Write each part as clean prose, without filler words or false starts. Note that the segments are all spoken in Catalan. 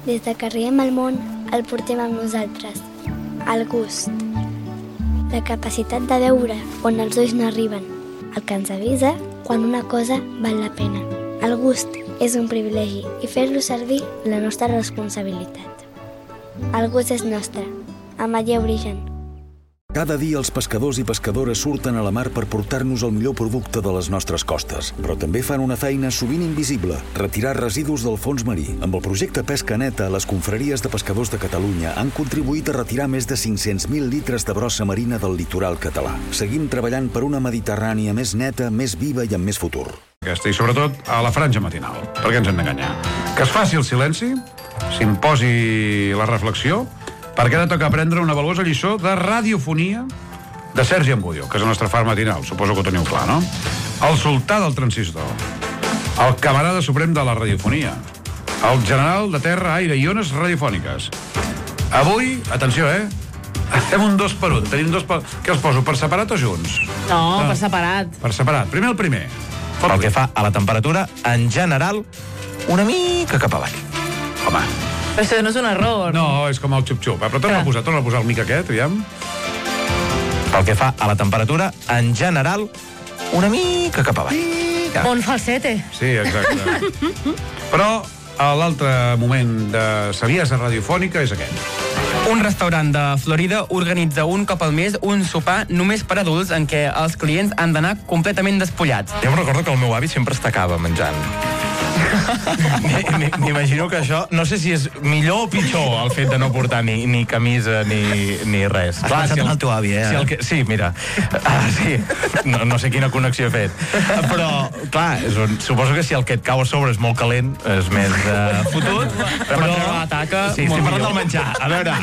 Des de que arribem al món, el portem amb nosaltres. El gust. La capacitat de veure on els ulls no arriben. El que ens avisa quan una cosa val la pena. El gust és un privilegi i fer-lo servir la nostra responsabilitat. El gust és nostre. Amaia Origen. Cada dia els pescadors i pescadores surten a la mar per portar-nos el millor producte de les nostres costes, però també fan una feina sovint invisible, retirar residus del fons marí. Amb el projecte Pesca Neta, les confraries de pescadors de Catalunya han contribuït a retirar més de 500.000 litres de brossa marina del litoral català. Seguim treballant per una Mediterrània més neta, més viva i amb més futur. Aquesta, i sobretot a la franja matinal. Per què ens hem d'enganyar? Que es faci el silenci, s'imposi la reflexió, perquè ara toca aprendre una valuosa lliçó de radiofonia de Sergi Ambudio, que és el nostre far matinal, suposo que ho teniu clar, no? El sultà del transistor, el camarada suprem de la radiofonia, el general de terra, aire i ones radiofòniques. Avui, atenció, fem un 2 per 1, tenim 2 per... Què els poso, per separat o junts? No, per separat. Per separat. Primer el primer. Pel que fa a la temperatura, en general, una mica cap avall. Home. Però això no és un error. No, és com el xup-xup. Però torna a posar el mic aquest, aviam. Pel que fa a la temperatura, en general, una mica cap avall. Bon falsete. Sí, exacte. Però l'altre moment de saviesa radiofònica és aquest. Un restaurant de Florida organitza un cop al mes un sopar només per adults en què els clients han d'anar completament despullats. Jo em recordo que el meu avi sempre estacava menjant. M'imagino que això, no sé si és millor o pitjor el fet de no portar ni camisa ni res. Has pensat en el teu avi, Sí, mira. Sí, no sé quina connexió he fet. Però, clar, suposo que si el que et cau a sobre és molt calent, és més fotut. Però la taca... Sí, estic parlant del menjar. A veure...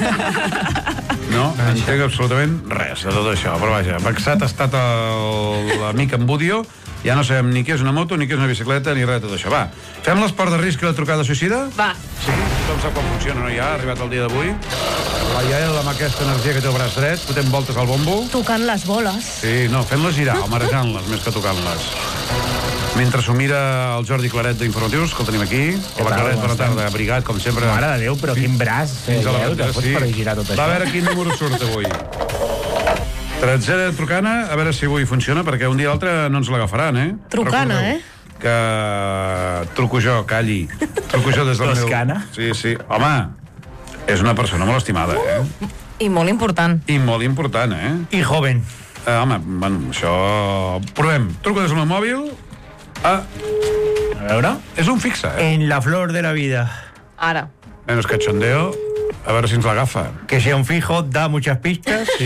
No entenc absolutament res de tot això. Però vaja, vexat ha estat l'amic Ambudio. Ja no sabem ni què és una moto, ni què és una bicicleta, ni res de tot això. Va, fem l'esport de risc i la trucada suïcida? Va. Sí, tothom sap com funciona, no? Ja ha arribat el dia d'avui. La Iael, amb aquesta energia que té el braç dret, fotem voltes al bombo. Tocant les boles. Sí, no, fent-les girar, o marejant-les, més que tocant-les. Mentre s'ho mira el Jordi Claret d'Informatius, que el tenim aquí. Hola, Claret, bona tarda, abrigat, com sempre. Mare de Déu, però quin braç. Fins a la bandera, sí. Per girar tot això. Va, a veure quin número surt avui. Tretzera trucana, a veure si avui funciona, perquè un dia o altre no ens l'agafaran, Trucana, Que truco jo, calli. Truco jo des del meu... Toscana? Sí. Home, és una persona molt estimada, I molt important. I molt important, I joven. Home, bueno, això... Provem. Truco des del meu mòbil. A veure. És un fixe, En la flor de la vida. Ara. Menos cachondeo. A veure si ens l'agafa. Que sea un fijo, da muchas pistas. Sí.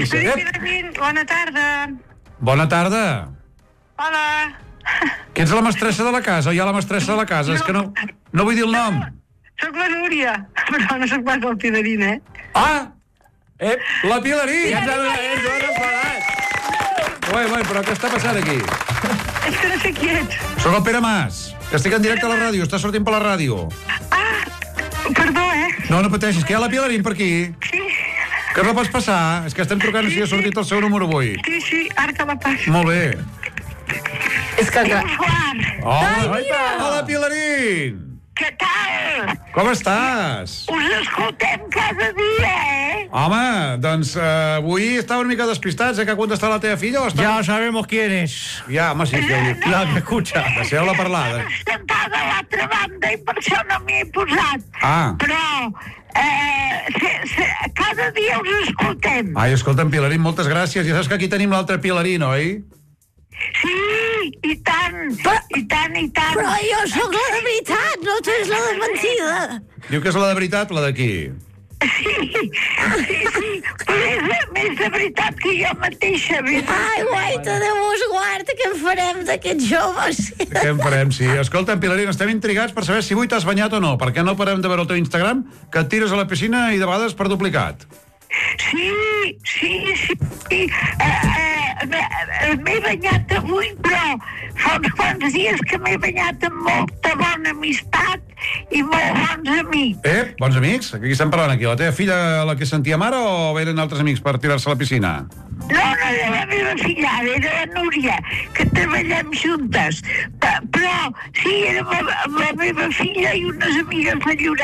Bona tarda. Bona tarda. Hola. Que ets la mestressa de la casa, o hi ha la mestressa de la casa? És que no vull dir el nom. Soc la Núria, però no soc pas el Pilarín, Ah! La Pilarín! Ja ens ha enfadat. Ué, però què està passant aquí? És que no sé qui ets. Soc el Pere Mas, que estic en directe a la ràdio, està sortint per la ràdio. Perdó, No pateixis, que hi ha la Pilarín per aquí. Sí. Que no pots passar? És que estem trucant si ha sortit el seu número avui. Sí, ara que la passo. Molt bé. És que... Hola, Pilarín! Què tal? Com estàs? Us escoltem cada dia, Home, doncs avui estava una mica despistats, que ha contestat la teva filla o està... Ya sabemos quién es. Ja, home, sí. La que escucha. Deixeu-la parlar. Sentada a l'altra banda i per això no m'hi he posat. Però cada dia us escoltem. Ai, escolta'm, Pilarín, moltes gràcies. Ja saps que aquí tenim l'altre Pilarín, oi? Sí, i tant. Però jo sóc la de veritat, no tu és la de mentida. Diu que és la de veritat, la d'aquí. Sí, però és més de veritat que jo mateixa. Ai, guaita, Déu vos guarda, què en farem d'aquests joves? Què en farem, sí. Escolta'm, Pilarín, estem intrigats per saber si avui t'has banyat o no, perquè no parem de veure el teu Instagram, que et tires a la piscina i de vegades per duplicat. Sí. M'he banyat avui, però fa uns quants dies que m'he banyat amb molta bona amistat i molt bons amics. Bons amics? Aquí estem parlant aquí. La teva filla, la que sentia mare, o venen altres amics per tirar-se a la piscina? No, era la meva fillada, era la Núria, que treballem juntes. Però sí, era amb la meva filla i unes amigues de Lloret.